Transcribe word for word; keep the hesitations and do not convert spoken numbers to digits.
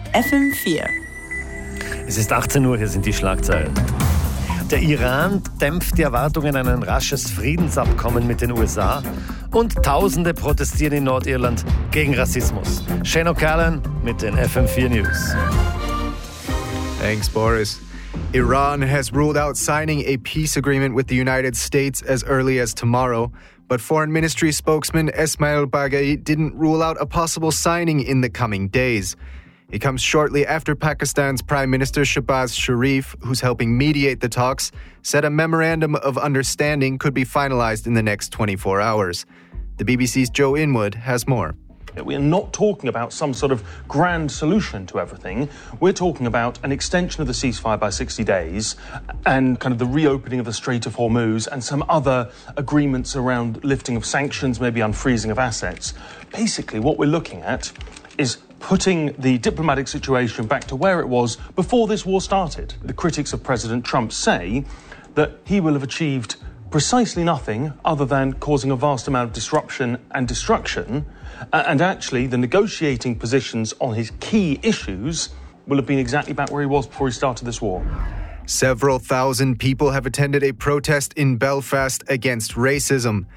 F M vier. Es ist achtzehn Uhr, hier sind die Schlagzeilen. Der Iran dämpft die Erwartungen an ein rasches Friedensabkommen mit den U S A und Tausende protestieren in Nordirland gegen Rassismus. Shane O'Callaghan mit den F M vier News. Thanks, Boris. Iran has ruled out signing a peace agreement with the United States as early as tomorrow, but Foreign Ministry spokesman Esmail Baghai didn't rule out a possible signing in the coming days. It comes shortly after Pakistan's Prime Minister Shehbaz Sharif, who's helping mediate the talks, said a memorandum of understanding could be finalized in the next twenty-four hours. The B B C's Joe Inwood has more. We're not talking about some sort of grand solution to everything. We're talking about an extension of the ceasefire by sixty days and kind of the reopening of the Strait of Hormuz and some other agreements around lifting of sanctions, maybe unfreezing of assets. Basically, what we're looking at is putting the diplomatic situation back to where it was before this war started. The critics of President Trump say that he will have achieved precisely nothing other than causing a vast amount of disruption and destruction. Uh, and actually, the negotiating positions on his key issues will have been exactly back where he was before he started this war. Several thousand people have attended a protest in Belfast against racism.